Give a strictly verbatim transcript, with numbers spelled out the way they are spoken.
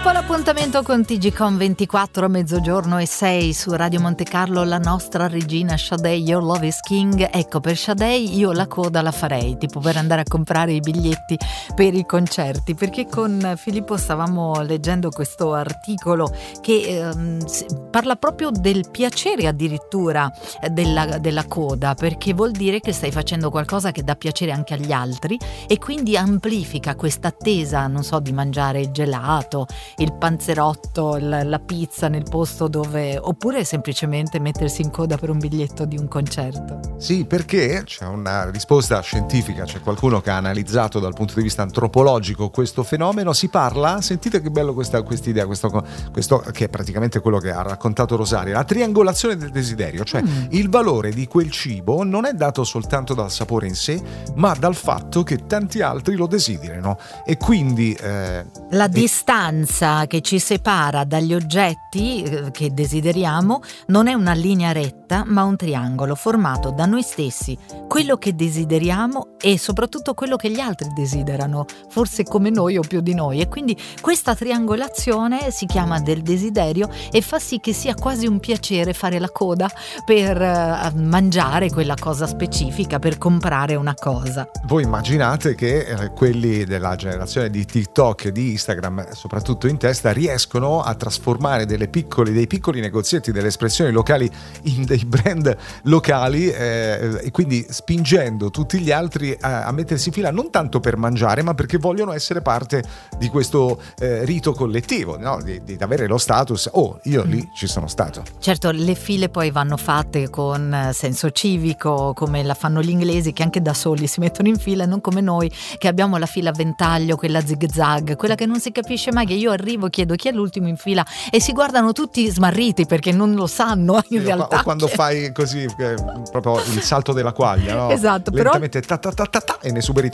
Dopo l'appuntamento con T G Com ventiquattro, mezzogiorno e sei su Radio Monte Carlo, la nostra regina Sade, Your Love is King. Ecco, per Sade io la coda la farei, tipo per andare a comprare i biglietti per i concerti, perché con Filippo stavamo leggendo questo articolo che ehm, parla proprio del piacere addirittura della, della coda, perché vuol dire che stai facendo qualcosa che dà piacere anche agli altri e quindi amplifica questa attesa, non so, di mangiare il gelato, il panzerotto, la, la pizza nel posto dove, oppure semplicemente mettersi in coda per un biglietto di un concerto. Sì, perché c'è una risposta scientifica, c'è qualcuno che ha analizzato dal punto di vista antropologico questo fenomeno. Si parla, sentite che bello questa idea, questo, questo che è praticamente quello che ha raccontato Rosaria, la triangolazione del desiderio, cioè mm. il valore di quel cibo non è dato soltanto dal sapore in sé, ma dal fatto che tanti altri lo desiderino, e quindi eh, la distanza che ci separa dagli oggetti eh, che desideriamo non è una linea retta, ma un triangolo formato da noi stessi, quello che desideriamo e soprattutto quello che gli altri desiderano, forse come noi o più di noi, e quindi questa triangolazione si chiama del desiderio e fa sì che sia quasi un piacere fare la coda per uh, mangiare quella cosa specifica, per comprare una cosa. Voi immaginate che eh, quelli della generazione di TikTok e di Instagram, soprattutto in testa, riescono a trasformare delle piccoli, dei piccoli negozietti, delle espressioni locali in dei brand locali, eh, e quindi spingendo tutti gli altri a, a mettersi in fila non tanto per mangiare, ma perché vogliono essere parte di questo eh, rito collettivo, no? di, di avere lo status, oh, io lì ci sono stato. Certo, le file poi vanno fatte con senso civico, come la fanno gli inglesi, che anche da soli si mettono in fila, non come noi che abbiamo la fila a ventaglio, quella zig zag, quella che non si capisce mai, che io arrivo, chiedo chi è l'ultimo in fila e si guardano tutti smarriti perché non lo sanno in sì, realtà. O quando fai così eh, proprio il salto della quaglia, no? Esatto, lentamente però ta ta ta ta ta, e ne superi